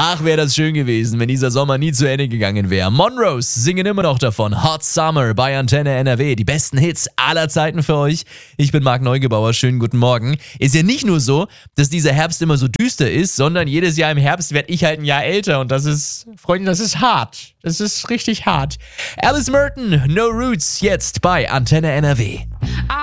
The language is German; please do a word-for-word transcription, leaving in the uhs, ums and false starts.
Ach, wäre das schön gewesen, wenn dieser Sommer nie zu Ende gegangen wäre. Monrose singen immer noch davon. Hot Summer bei Antenne N R W. Die besten Hits aller Zeiten für euch. Ich bin Marc Neugebauer. Schönen guten Morgen. Ist ja nicht nur so, dass dieser Herbst immer so düster ist, sondern jedes Jahr im Herbst werde ich halt ein Jahr älter. Und das ist, Freunde, das ist hart. Das ist richtig hart. Alice Merton, No Roots, jetzt bei Antenne N R W.